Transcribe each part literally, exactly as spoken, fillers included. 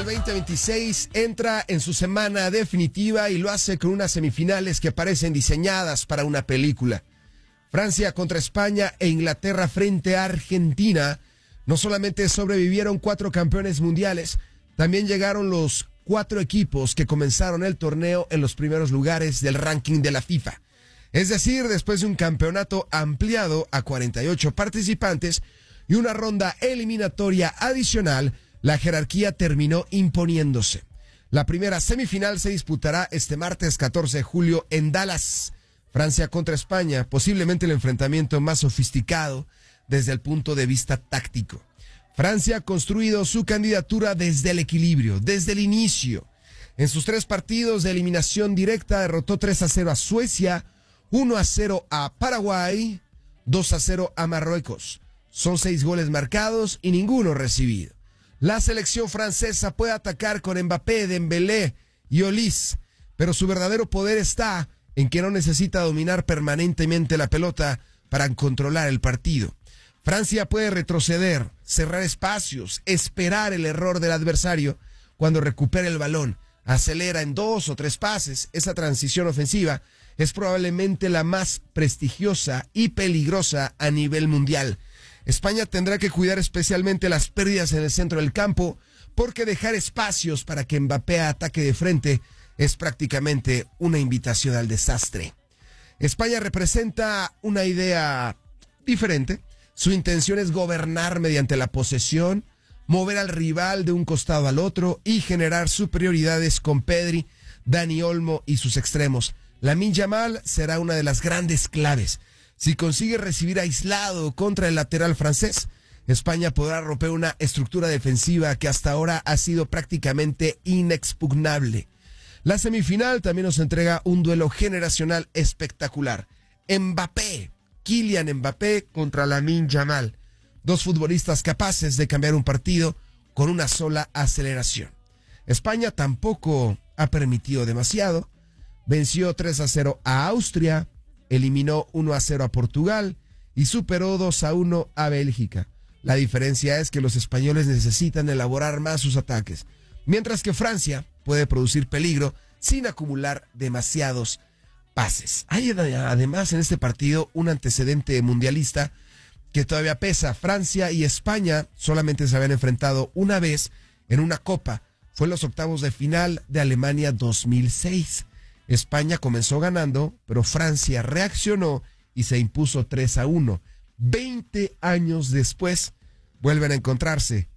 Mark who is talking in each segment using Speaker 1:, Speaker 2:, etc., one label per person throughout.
Speaker 1: veinte veintiséis entra en su semana definitiva y lo hace con unas semifinales que parecen diseñadas para una película. Francia contra España e Inglaterra frente a Argentina. No solamente sobrevivieron cuatro campeones mundiales, también llegaron los cuatro equipos que comenzaron el torneo en los primeros lugares del ranking de la FIFA. Es decir, después de un campeonato ampliado a cuarenta y ocho participantes y una ronda eliminatoria adicional, la jerarquía terminó imponiéndose. La primera semifinal se disputará este martes catorce de julio en Dallas. Francia contra España, posiblemente el enfrentamiento más sofisticado desde el punto de vista táctico. Francia ha construido su candidatura desde el equilibrio, desde el inicio. En sus tres partidos de eliminación directa derrotó tres a cero a Suecia, uno a cero a Paraguay, dos a cero a Marruecos. Son seis goles marcados y ninguno recibido. La selección francesa puede atacar con Mbappé, Dembélé y Olise, pero su verdadero poder está en que no necesita dominar permanentemente la pelota para controlar el partido. Francia puede retroceder, cerrar espacios, esperar el error del adversario cuando recupere el balón, acelera en dos o tres pases. Esa transición ofensiva es probablemente la más prestigiosa y peligrosa a nivel mundial. España tendrá que cuidar especialmente las pérdidas en el centro del campo, porque dejar espacios para que Mbappé ataque de frente es prácticamente una invitación al desastre. España representa una idea diferente. Su intención es gobernar mediante la posesión, mover al rival de un costado al otro y generar superioridades con Pedri, Dani Olmo y sus extremos. Lamine Yamal será una de las grandes claves. Si consigue recibir aislado contra el lateral francés, España podrá romper una estructura defensiva que hasta ahora ha sido prácticamente inexpugnable. La semifinal también nos entrega un duelo generacional espectacular. Mbappé, Kylian Mbappé contra Lamine Yamal. Dos futbolistas capaces de cambiar un partido con una sola aceleración. España tampoco ha permitido demasiado. Venció tres a cero a Austria, eliminó uno a cero a Portugal y superó dos a uno a Bélgica. La diferencia es que los españoles necesitan elaborar más sus ataques, mientras que Francia puede producir peligro sin acumular demasiados pases. Hay además en este partido un antecedente mundialista que todavía pesa. Francia y España solamente se habían enfrentado una vez en una copa. Fue en los octavos de final de Alemania dos mil seis. España comenzó ganando, pero Francia reaccionó y se impuso tres a uno. Veinte años después, vuelven a encontrarse.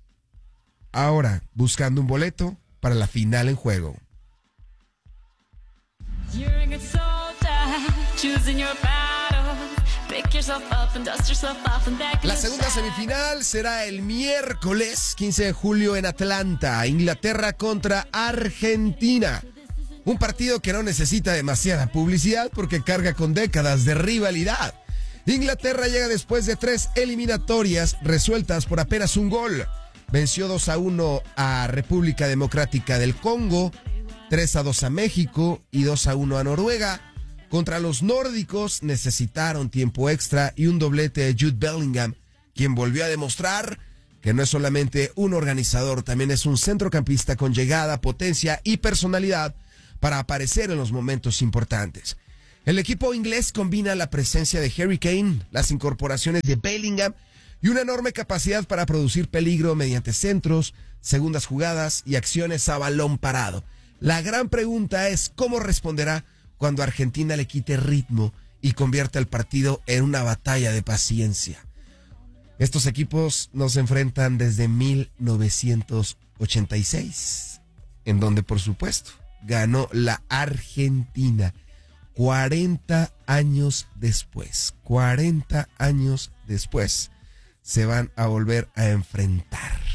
Speaker 1: Ahora, buscando un boleto para la final en juego. La segunda semifinal será el miércoles quince de julio en Atlanta, Inglaterra contra Argentina. Un partido que no necesita demasiada publicidad porque carga con décadas de rivalidad. Inglaterra llega después de tres eliminatorias resueltas por apenas un gol. Venció dos a uno a República Democrática del Congo, tres a dos a México y dos a uno a Noruega. Contra los nórdicos necesitaron tiempo extra y un doblete de Jude Bellingham, quien volvió a demostrar que no es solamente un organizador, también es un centrocampista con llegada, potencia y personalidad para aparecer en los momentos importantes. El equipo inglés combina la presencia de Harry Kane, las incorporaciones de Bellingham y una enorme capacidad para producir peligro mediante centros, segundas jugadas y acciones a balón parado. La gran pregunta es cómo responderá cuando Argentina le quite ritmo y convierta el partido en una batalla de paciencia. Estos equipos nos enfrentan desde mil novecientos ochenta y seis, en donde por supuesto ganó la Argentina. cuarenta años después, cuarenta años después, se van a volver a enfrentar.